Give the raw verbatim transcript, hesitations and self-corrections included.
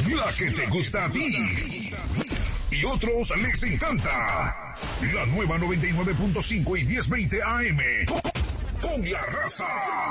La que te gusta a ti. Y otros les encanta. La nueva noventa y nueve punto cinco y diez veinte A M. Con la raza.